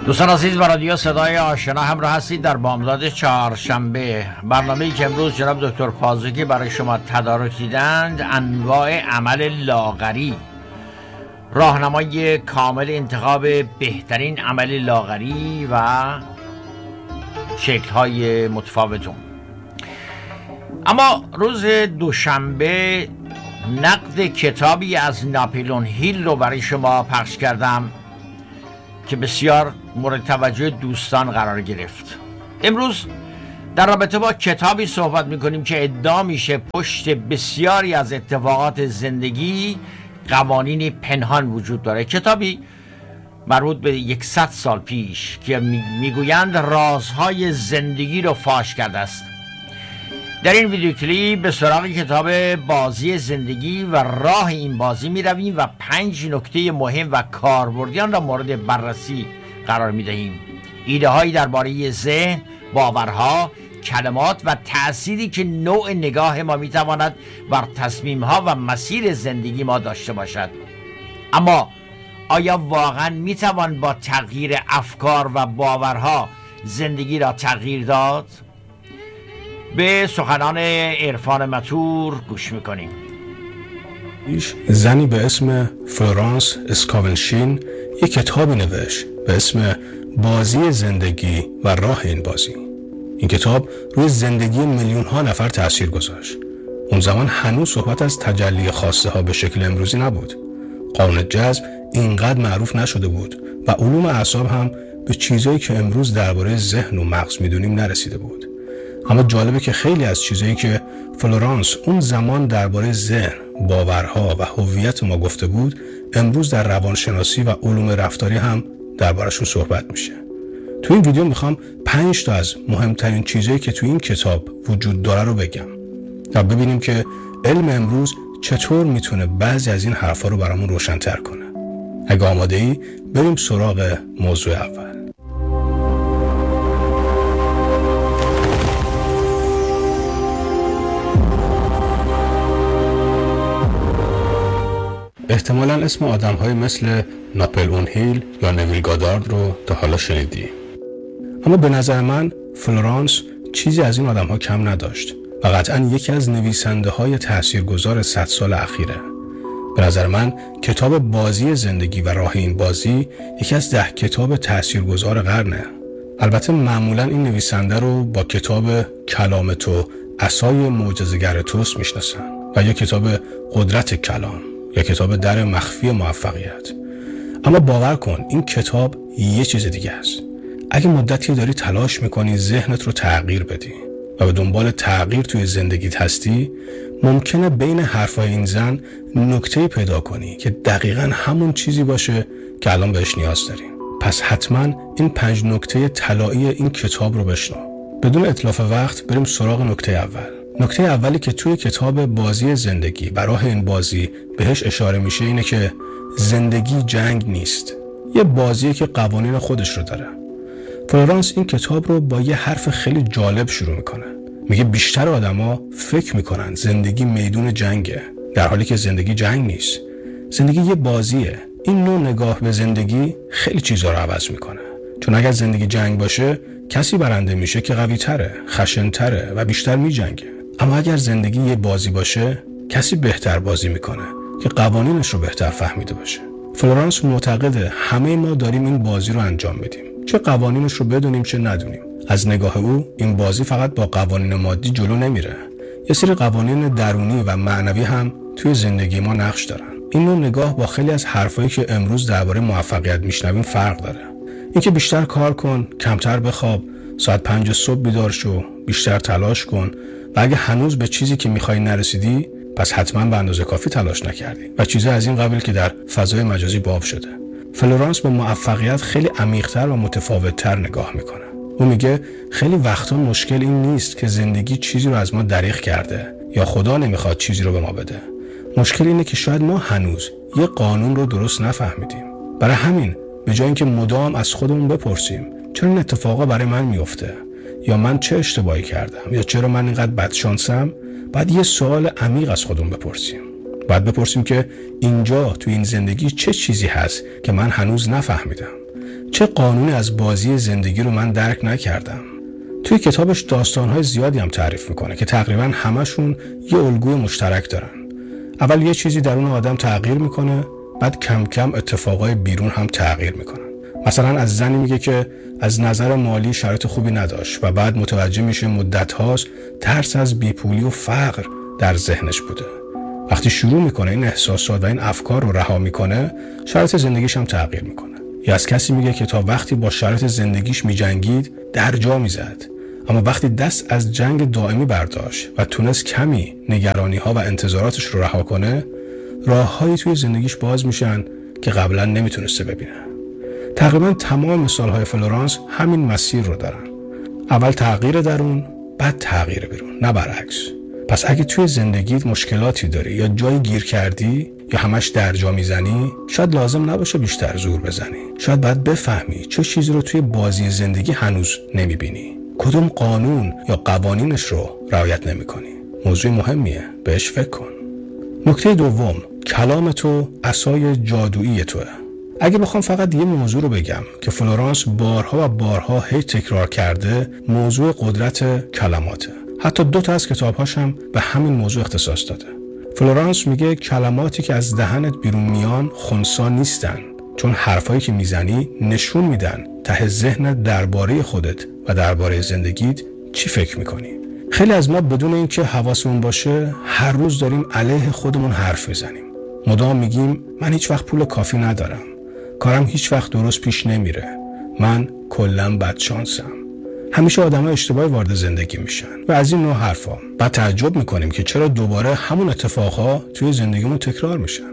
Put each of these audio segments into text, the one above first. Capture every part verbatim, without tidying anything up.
دوستان عزیز، با رادیو صدای آشنا همراه هستید در بامداد چهارشنبه. برنامه‌ای که امروز جناب دکتر پازگی برای شما تدارک دیدند انواع عمل لاغری، راهنمای کامل انتخاب بهترین عمل لاغری و شکل‌های متفاوتون. اما روز دوشنبه نقد کتابی از ناپلئون هیل رو برای شما پخش کردم که بسیار مورد توجه دوستان قرار گرفت. امروز در رابطه با کتابی صحبت میکنیم که ادعا میشه پشت بسیاری از اتفاقات زندگی قوانین پنهان وجود داره. کتابی مربوط به یکصد سال پیش که میگویند رازهای زندگی رو فاش کرده است. در این ویدیو کلیپ به سراغ کتاب بازی زندگی و راه این بازی می رویم و پنج نکته مهم و کاربردیان را مورد بررسی قرار می دهیم. ایده هایی درباره ذهن، باورها، کلمات و تأثیری که نوع نگاه ما می تواند بر تصمیم ها و مسیر زندگی ما داشته باشد. اما آیا واقعا می توان با تغییر افکار و باورها زندگی را تغییر داد؟ به سخنان عرفان متور گوش میکنیم. زنی به اسم فلورانس اسکاونشین یک کتابی نوشت به اسم بازی زندگی و راه این بازی. این کتاب روی زندگی میلیون ها نفر تأثیر گذاشت. اون زمان هنوز صحبت از تجلی خواسته ها به شکل امروزی نبود. قانون جذب اینقدر معروف نشده بود و علوم اعصاب هم به چیزایی که امروز درباره ذهن و مغز میدونیم نرسیده بود. اما جالبه که خیلی از چیزایی که فلورانس اون زمان درباره ذهن، باورها و هویت ما گفته بود امروز در روانشناسی و علوم رفتاری هم دربارشون صحبت میشه. تو این ویدیو میخوام پنج تا از مهمترین چیزایی که تو این کتاب وجود داره رو بگم تا ببینیم که علم امروز چطور میتونه بعضی از این حرفا رو برامون روشن‌تر کنه. اگه آماده ای بریم سراغ موضوع اول. احتمالاً اسم آدم‌های مثل ناپلئون هیل یا نویل گادارد رو تا حالا شنیدی. اما به نظر من فلورانس چیزی از این آدم‌ها کم نداشت و قطعاً یکی از نویسنده‌های تاثیرگذار صد سال اخیره. به نظر من کتاب بازی زندگی و راه این بازی یکی از ده کتاب تاثیرگذار قرنه. البته معمولاً این نویسنده رو با کتاب کلام تو، عصای معجزه‌گر توست میشناسن و یا کتاب قدرت کلام یا کتاب در مخفی موفقیت. اما باور کن این کتاب یه چیز دیگه است. اگه مدتی داری تلاش میکنی ذهنت رو تغییر بدی و به دنبال تغییر توی زندگیت هستی، ممکنه بین حرفای این زن نکته پیدا کنی که دقیقاً همون چیزی باشه که الان بهش نیاز داریم. پس حتما این پنج نکته طلایی این کتاب رو بشنو. بدون اتلاف وقت بریم سراغ نکته اول. نکته اولی که توی کتاب بازی زندگی و راه این بازی بهش اشاره میشه اینه که زندگی جنگ نیست. یه بازیه که قوانین خودش رو داره. فلورانس این کتاب رو با یه حرف خیلی جالب شروع میکنه. میگه بیشتر آدما فکر میکنن زندگی میدون جنگه، در حالی که زندگی جنگ نیست. زندگی یه بازیه. این نوع نگاه به زندگی خیلی چیزا رو عوض میکنه. چون اگر زندگی جنگ باشه، کسی برنده میشه که قوی تره، خشن تره و بیشتر میجنگه. اما اگر زندگی یه بازی باشه، کسی بهتر بازی میکنه که قوانینش رو بهتر فهمیده باشه. فلورانس معتقده همه ما داریم این بازی رو انجام بدیم، چه قوانینش رو بدونیم چه ندونیم. از نگاه او این بازی فقط با قوانین مادی جلو نمیره. یه سری قوانین درونی و معنوی هم توی زندگی ما نقش دارن. این نوع نگاه با خیلی از حرفایی که امروز درباره موفقیت میشنویم فرق داره. اینکه بیشتر کار کن، کمتر بخواب، ساعت پنج صبح بیدار شو، بیشتر تلاش کن و اگه هنوز به چیزی که میخوای نرسیدی، پس حتما به اندازه کافی تلاش نکردی و چیزای از این قبیل که در فضای مجازی باب شده. فلورانس به موفقیت خیلی عمیق‌تر و متفاوت‌تر نگاه میکنه. او میگه خیلی وقتا مشکل این نیست که زندگی چیزی رو از ما دریغ کرده یا خدا نمیخواد چیزی رو به ما بده. مشکل اینه که شاید ما هنوز یه قانون رو درست نفهمیدیم. برای همین به جای اینکه مدام از خودمون بپرسیم چرا این اتفاقا برای من میفته یا من چه اشتباهی کردم یا چرا من اینقدر بدشانسم، بعد یه سوال عمیق از خودمون بپرسیم. بعد بپرسیم که اینجا تو این زندگی چه چیزی هست که من هنوز نفهمیدم، چه قانونی از بازی زندگی رو من درک نکردم. توی کتابش داستان‌های زیادی هم تعریف میکنه که تقریباً همشون یه الگوی مشترک دارن. اول یه چیزی درون آدم تغییر میکنه، بعد کم کم اتفاقای بیرون هم تغییر میکنن. مثلا از زنی میگه که از نظر مالی شرایط خوبی نداشت و بعد متوجه میشه مدت‌هاست ترس از بیپولی و فقر در ذهنش بوده. وقتی شروع میکنه این احساسات و این افکار رو رها میکنه، شرایط زندگیش هم تغییر میکنه. یا از کسی میگه که تا وقتی با شرایط زندگیش میجنگید در جا میزد، اما وقتی دست از جنگ دائمی برداشت و تونست کمی نگرانی‌ها و انتظاراتش رو رها کنه، راه‌هایی توی زندگیش باز میشن که قبلا نمیتونسته ببینه. تقریبا تمام مثال‌های فلورانس همین مسیر رو دارن. اول تغییر درون، بعد تغییر بیرون، نه برعکس. پس اگه توی زندگیت مشکلاتی داری یا جایی گیر کردی یا همش درجا میزنی، شاید لازم نباشه بیشتر زور بزنی. شاید باید بفهمی چه چیزی رو توی بازی زندگی هنوز نمیبینی. کدوم قانون یا قوانینش رو رعایت نمیکنی. موضوع مهمیه، بهش فکر کن. نکته دوم، کلام تو عصای جادویی توه. اگه بخوام فقط یه موضوع رو بگم که فلورانس بارها و بارها هی تکرار کرده، موضوع قدرت کلماته. حتی دو تا از کتابهاش هم به همین موضوع اختصاص داده. فلورانس میگه کلماتی که از دهنت بیرون میان خنثی نیستن، چون حرفایی که میزنی نشون میدن ته ذهنت درباره خودت و درباره زندگیت چی فکر میکنی. خیلی از ما بدون اینکه حواسمون باشه هر روز داریم علیه خودمون حرف میزنیم. مدام میگیم من هیچ وقت پول کافی ندارم، کارم هیچ وقت درست پیش نمیره، من کلاً بدشانسم. همیشه آدم‌ها اشتباهی وارد زندگی میشن و از این نوع حرفا. بعد تعجب میکنیم که چرا دوباره همون اتفاقها توی زندگیمون تکرار میشن.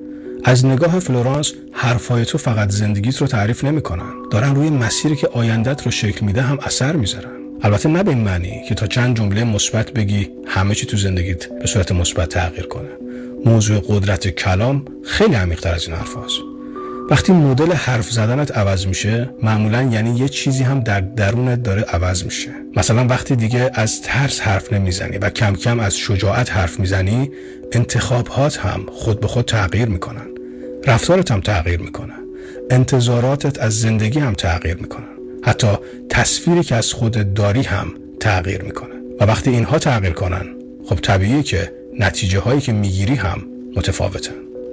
از نگاه فلورانس حرفای تو فقط زندگیت رو تعریف نمیکنن، دارن روی مسیری که آیندت رو شکل میده هم اثر میذارن. البته نه به این معنی که تا چند جمله مثبت بگی همه چی تو زندگیت به صورت مثبت تغییر کنه. موضوع قدرت کلام خیلی عمیق‌تر از این حرفاست. وقتی مدل حرف زدنت عوض میشه، معمولاً یعنی یه چیزی هم در درونت داره عوض میشه. مثلا وقتی دیگه از ترس حرف نمیزنی و کم کم از شجاعت حرف میزنی، انتخابات هم خود به خود تغییر میکنن. رفتارت هم تغییر میکنه. انتظاراتت از زندگی هم تغییر میکنن. حتی تصویری که از خودت داری هم تغییر میکنه. و وقتی اینها تغییر کنن، خب طبیعیه که نتیجه هایی که میگیری هم متفاوتن.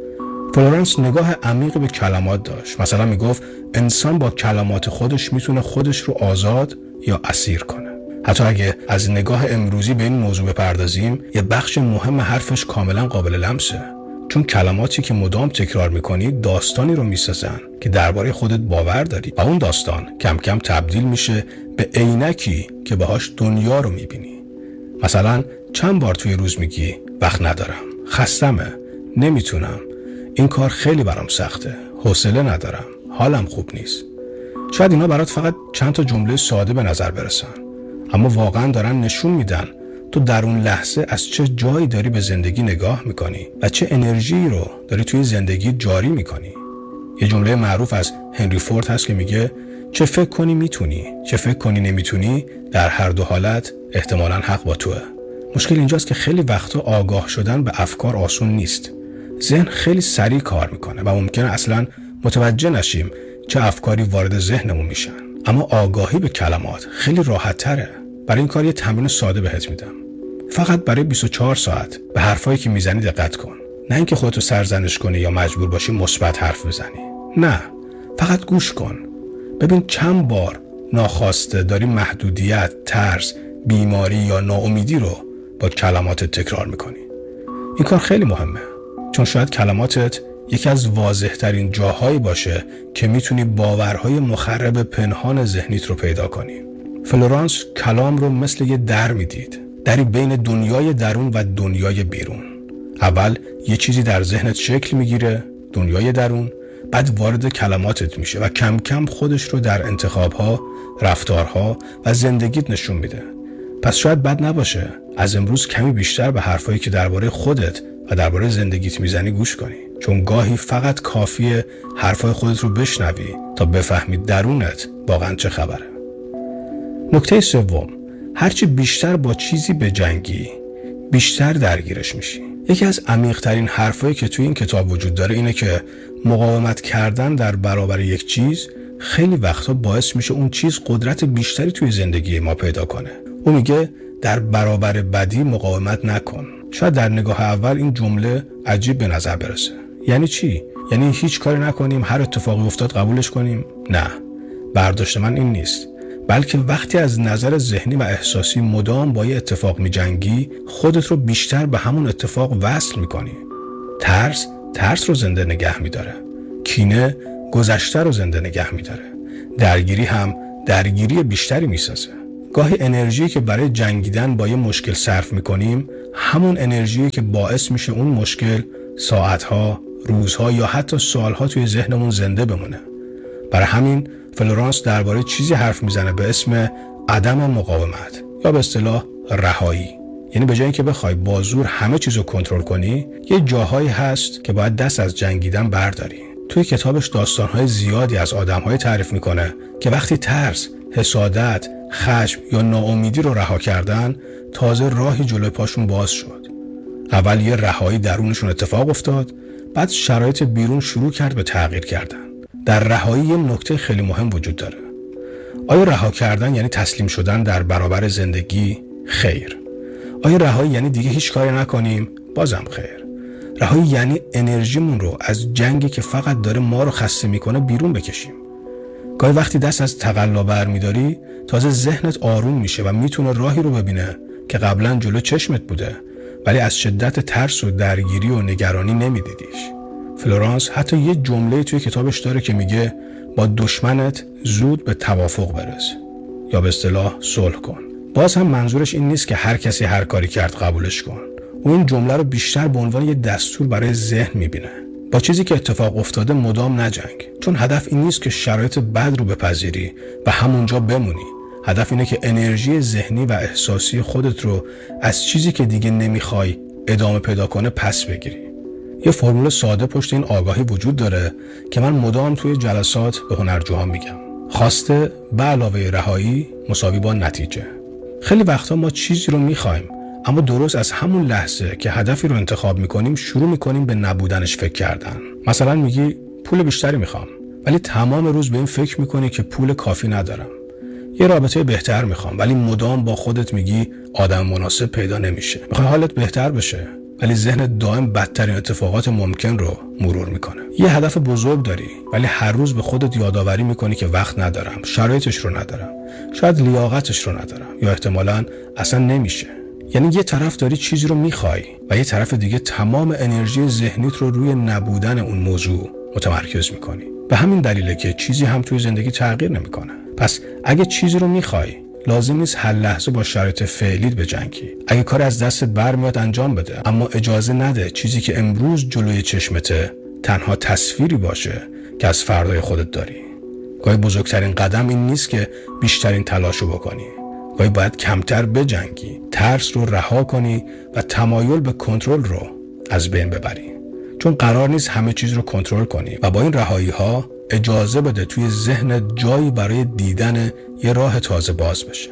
فلورانس نگاه عمیقی به کلمات داشت. مثلا میگفت انسان با کلمات خودش میتونه خودش رو آزاد یا اسیر کنه. حتی اگه از نگاه امروزی به این موضوع بپردازیم، یه بخش مهم حرفش کاملا قابل لمسه. چون کلماتی که مدام تکرار میکنی داستانی رو میسازن که درباره خودت باور داری و اون داستان کم کم تبدیل میشه به عینکی که باهاش دنیا رو میبینی. مثلا چند بار توی روز میگی وقت ندارم، خستمه، نمیتونم، این کار خیلی برام سخته، حوصله ندارم، حالم خوب نیست. شاید اینا برات فقط چند تا جمله ساده به نظر برسن، اما واقعا دارن نشون میدن تو در اون لحظه از چه جایی داری به زندگی نگاه میکنی و چه انرژی رو داری توی زندگی جاری میکنی. یه جمله معروف از هنری فورد هست که میگه چه فکر کنی میتونی، چه فکر کنی نمیتونی، در هر دو حالت احتمالاً حق با توه. مشکل اینجاست که خیلی وقتا آگاه شدن به افکار آسون نیست. ذهن خیلی سریع کار میکنه و ممکنه اصلاً متوجه نشیم چه افکاری وارد ذهنمون میشن. اما آگاهی به کلمات خیلی راحت تره. برای این کار یه تمرین ساده بهت میدم. فقط برای بیست و چهار ساعت به حرفایی که میزنی دقت کن. نه اینکه خودتو سرزنش کنی یا مجبور باشی مثبت حرف بزنی. نه، فقط گوش کن. ببین چند بار ناخواسته داری محدودیت، ترس، بیماری یا ناامیدی رو با کلماتت تکرار میکنی. این کار خیلی مهمه، چون شاید کلماتت یکی از واضح‌ترین جاهایی باشه که میتونی باورهای مخرب پنهان ذهنیت رو پیدا کنی. فلورانس کلام رو مثل یه در میدید، دری بین دنیای درون و دنیای بیرون. اول یه چیزی در ذهنت شکل میگیره، دنیای درون، بعد وارد کلماتت میشه و کم کم خودش رو در انتخابها، رفتارها و زندگیت نشون میده. پس شاید بد نباشه از امروز کمی بیشتر به حرفایی که درباره خودت و درباره زندگیت میزنی گوش کنی، چون گاهی فقط کافیه حرفای خودت رو بشنوی تا بفهمی درونت واقعا چه خبره. نکته سوم، هرچی بیشتر با چیزی بجنگی، بیشتر درگیرش میشی. یکی از عمیق‌ترین حرفایی که توی این کتاب وجود داره اینه که مقاومت کردن در برابر یک چیز خیلی وقتا باعث میشه اون چیز قدرت بیشتری توی زندگی ما پیدا کنه. اون میگه در برابر بدی مقاومت نکن. شاید در نگاه اول این جمله عجیب به نظر برسه. یعنی چی؟ یعنی هیچ کاری نکنیم، هر اتفاقی افتاد قبولش کنیم؟ نه، برداشت من این نیست. بلکه وقتی از نظر ذهنی و احساسی مدام با یه اتفاق می‌جنگی، خودت رو بیشتر به همون اتفاق وصل می‌کنی. ترس ترس رو زنده نگه می‌داره. کینه گذشته رو زنده نگه می‌داره. درگیری هم درگیری بیشتری می‌سازه. گاهی انرژی که برای جنگیدن با یه مشکل صرف می‌کنیم، همون انرژی که باعث میشه اون مشکل ساعت‌ها، روزها یا حتی سال‌ها توی ذهنمون زنده بمونه. برای همین فلورانس درباره چیزی حرف میزنه به اسم عدم مقاومت یا به اصطلاح رهایی. یعنی به جای اینکه بخوای با زور همه چیزو کنترل کنی، یه جاهایی هست که باید دست از جنگیدن برداری. توی کتابش داستان‌های زیادی از آدم‌های تعریف میکنه که وقتی ترس، حسادت، خشم یا ناامیدی رو رها کردن، تازه راهی جلوی پاشون باز شد. اول یه رهایی درونشون اتفاق افتاد، بعد شرایط بیرون شروع کرد به تغییر کردن. در رهایی یه نکته خیلی مهم وجود داره. آیا رها کردن یعنی تسلیم شدن در برابر زندگی؟ خیر. آیا رهایی یعنی دیگه هیچ کاری نکنیم؟ بازم خیر. رهایی یعنی انرژیمون رو از جنگی که فقط داره ما رو خسته میکنه بیرون بکشیم. گاهی وقتی دست از تقلا برمیداری، تازه ذهنت آروم میشه و میتونه راهی رو ببینه که قبلا جلو چشمت بوده، ولی از شدت ترس و درگیری و نگرانی نمیدیدیش. فلورانس حتی یه جمله توی کتابش داره که میگه با دشمنت زود به توافق برس یا به اصطلاح صلح کن. باز هم منظورش این نیست که هر کسی هر کاری کرد قبولش کن. او این جمله رو بیشتر به عنوان یه دستور برای ذهن میبینه. با چیزی که اتفاق افتاده مدام نجنگ، چون هدف این نیست که شرایط بد رو بپذیری و همونجا بمونی. هدف اینه که انرژی ذهنی و احساسی خودت رو از چیزی که دیگه نمیخوای ادامه پیدا کنه پس بگیری. یه فرمول ساده پشت این آگاهی وجود داره که من مدام توی جلسات به هنرجوها میگم. خواسته به علاوه رهایی مساوی با نتیجه. خیلی وقتا ما چیزی رو میخوایم، اما درست از همون لحظه که هدفی رو انتخاب میکنیم شروع میکنیم به نبودنش فکر کردن. مثلا میگی پول بیشتری میخوام، ولی تمام روز به این فکر میکنی که پول کافی ندارم. یه رابطه بهتر میخوام، ولی مدام با خودت میگی آدم مناسب پیدا نمیشه. میخوای حالت بهتر بشه، ولی ذهنت دائم بدترین اتفاقات ممکن رو مرور میکنه. یه هدف بزرگ داری، ولی هر روز به خودت یادآوری میکنی که وقت ندارم، شرایطش رو ندارم، شاید لیاقتش رو ندارم، یا احتمالاً اصلا نمیشه. یعنی یه طرف داری چیزی رو میخوای و یه طرف دیگه تمام انرژی ذهنیت رو روی نبودن اون موضوع متمرکز میکنی. به همین دلیله که چیزی هم توی زندگی تغییر نمیکنه. پس اگه چیزی رو میخوای، لازم نیست هر لحظه با شرایط فعلیت بجنگی. اگه کار از دستت برمیاد انجام بده، اما اجازه نده چیزی که امروز جلوی چشمته تنها تصویری باشه که از فردای خودت داری. گاهی بزرگترین قدم این نیست که بیشترین تلاشو بکنی. گاهی باید کمتر بجنگی، ترس رو رها کنی و تمایل به کنترل رو از بین ببری. چون قرار نیست همه چیز رو کنترل کنی و با این رهایی ها اجازه بده توی ذهنت جایی برای دیدن یه راه تازه باز بشه.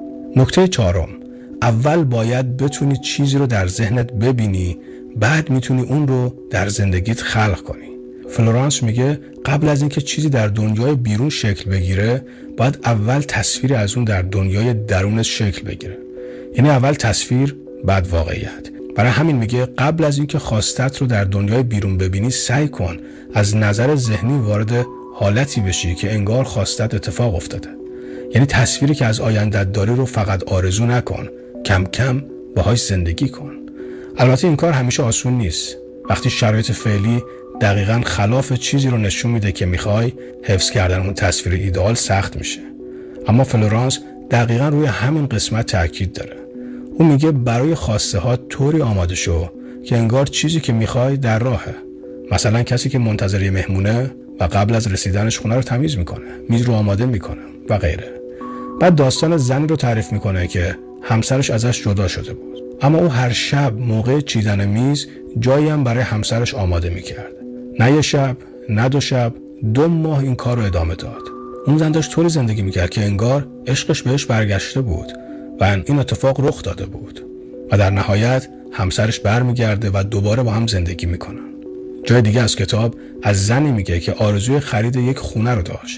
نکته چهارم، اول باید بتونی چیزی رو در ذهنت ببینی، بعد میتونی اون رو در زندگیت خلق کنی. فلورانس میگه قبل از اینکه چیزی در دنیای بیرون شکل بگیره، باید اول تصویری از اون در دنیای درونت شکل بگیره. یعنی اول تصویر، بعد واقعیت. برای همین میگه قبل از اینکه خواستت رو در دنیای بیرون ببینی، سعی کن از نظر ذهنی وارد حالتی بشی که انگار خواستت اتفاق افتاده. یعنی تصویری که از آیندت داری رو فقط آرزو نکن، کم کم باهاش زندگی کن. البته این کار همیشه آسون نیست. وقتی شرایط فعلی دقیقاً خلاف چیزی رو نشون میده که میخوای، حفظ کردن اون تصویر ایدئال سخت میشه. اما فلورانس دقیقاً روی همین قسمت تاکید داره. اون میگه برای خواسته ها طوری آماده شو که انگار چیزی که میخوای در راهه. مثلا کسی که منتظر یه مهمونه و قبل از رسیدنش خونه رو تمیز میکنه، میز رو آماده میکنه و غیره. بعد داستان زنی رو تعریف میکنه که همسرش ازش جدا شده بود، اما او هر شب موقع چیدن میز جایی هم برای همسرش آماده میکرد. نه یه شب، نه دو شب، دو ماه این کار رو ادامه داد. اون زن داشت طوری زندگی میکرد که انگار عشقش بهش برگشته بود و این اتفاق رخ داده بود و در نهایت همسرش برمیگرده و دوباره با هم زندگی میکنن. جای دیگه از کتاب از زنی میگه که آرزوی خرید یک خونه رو داشت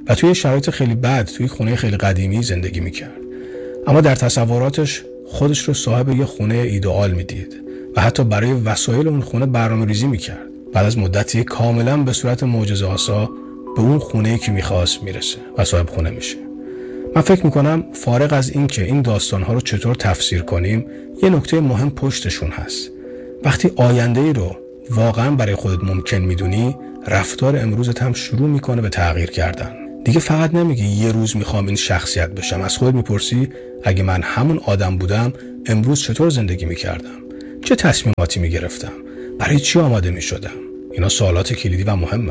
و توی شرایط خیلی بد توی خونه خیلی قدیمی زندگی میکرد. اما در تصوراتش خودش رو صاحب یه خونه ایدئال میدید و حتی برای وسایل اون خونه برنامه‌ریزی میکرد. بعد از مدتی کاملا به صورت معجزه‌آسا به اون خونه‌ای که میخواست میرسه و صاحب خونه میشه. من فکر میکنم فارغ از این که این داستانها رو چطور تفسیر کنیم، یه نکته مهم پشتشون هست. وقتی آینده‌ای رو واقعا برای خودت ممکن میدونی، رفتار امروزت هم شروع میکنه به تغییر کردن. دیگه فقط نمیگی یه روز میخوام این شخصیت بشم. از خودت میپرسی اگه من همون آدم بودم امروز چطور زندگی میکردم؟ چه تصمیماتی میگرفتم؟ برای چی آماده میشدم؟ اینا سوالات کلیدی و مهمن.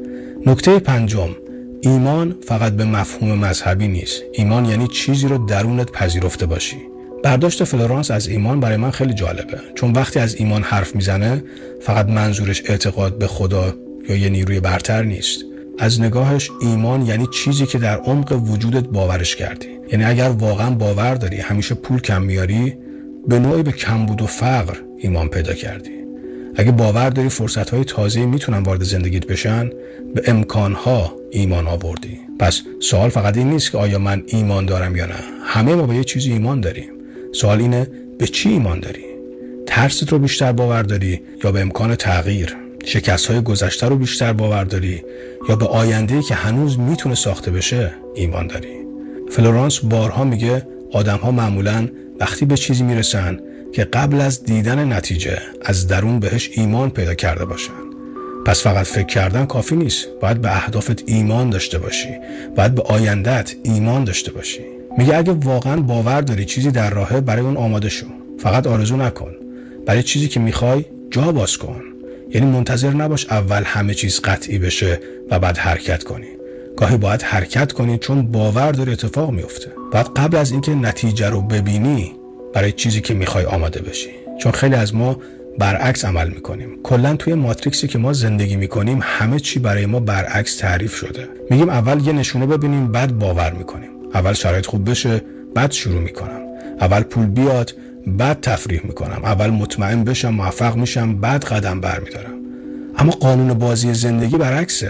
نکته پنجم، ایمان فقط به مفهوم مذهبی نیست. ایمان یعنی چیزی رو درونت پذیرفته باشی. برداشت فلورانس از ایمان برای من خیلی جالبه، چون وقتی از ایمان حرف میزنه فقط منظورش اعتقاد به خدا یا یه نیروی برتر نیست. از نگاهش ایمان یعنی چیزی که در عمق وجودت باورش کردی. یعنی اگر واقعا باور داری همیشه پول کم میاری، به نوعی به کمبود و فقر ایمان پیدا کردی. اگه باور داری فرصت‌های تازه‌ای میتونن وارد زندگیت بشن، به امکان‌ها ایمان آوردی. پس سوال فقط این نیست که آیا من ایمان دارم یا نه. همه ما به یه چیزی ایمان داریم. سوال اینه به چی ایمان داری؟ ترست رو بیشتر باور داری یا به امکان تغییر؟ شکست‌های گذشته رو بیشتر باور داری یا به آینده‌ای که هنوز میتونه ساخته بشه ایمان داری؟ فلورانس بارها میگه آدم‌ها معمولاً وقتی به چیزی میرسن که قبل از دیدن نتیجه از درون بهش ایمان پیدا کرده باشن. پس فقط فکر کردن کافی نیست. باید به اهدافت ایمان داشته باشی. باید به آیندهت ایمان داشته باشی. میگه اگه واقعا باور داری چیزی در راهه، برای اون آماده شو. فقط آرزو نکن. برای چیزی که میخوای جا باز کن. یعنی منتظر نباش اول همه چیز قطعی بشه و بعد حرکت کنی. گاهی باید حرکت کنی چون باور داره اتفاق میفته. باید قبل از اینکه نتیجه رو ببینی برای چیزی که میخوای آماده بشی. چون خیلی از ما برعکس عمل میکنیم. کلا توی ماتریکسی که ما زندگی میکنیم همه چی برای ما برعکس تعریف شده. میگیم اول یه نشونه ببینیم بعد باور میکنیم. اول شرایط خوب بشه بعد شروع میکنم. اول پول بیاد بعد تفریح میکنم. اول مطمئن بشم موفق میشم بعد قدم برمیدارم. اما قانون بازی زندگی برعکسه.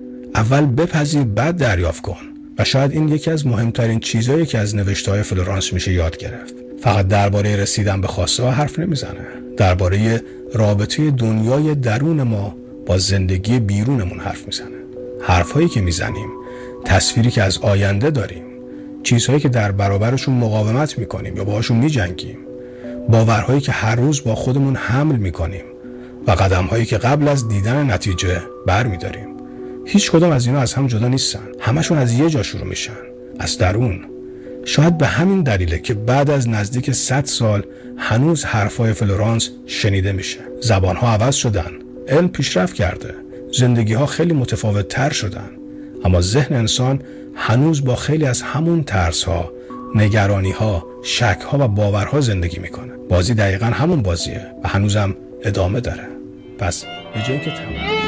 اول بپذیر بعد دریافت کن. و شاید این یکی از مهمترین چیزایی که از نوشته‌های فلورانس میشه یاد گرفت. فقط درباره رسیدن به خواسته ها حرف نمیزنه. درباره رابطه دنیای درون ما با زندگی بیرونمون حرف میزنه. حرفایی که میزنیم، تصویری که از آینده داریم، چیزهایی که در برابرشون مقاومت میکنیم یا باهاشون میجنگیم، باورهایی که هر روز با خودمون حمل میکنیم و قدمهایی که قبل از دیدن نتیجه برمیداریم. هیچ کدوم از اینا از هم جدا نیستن. همشون از یه جا شروع میشن، از درون. شاید به همین دلیله که بعد از نزدیک صد سال هنوز حرفای فلورانس شنیده میشه. زبانها عوض شدن، علم پیشرفت کرده، زندگیها خیلی متفاوت تر شدن، اما ذهن انسان هنوز با خیلی از همون ترسها، نگرانیها، شکها و باورها زندگی میکنه. بازی دقیقاً همون بازیه و هنوزم ادامه داره. پس به جای که تمام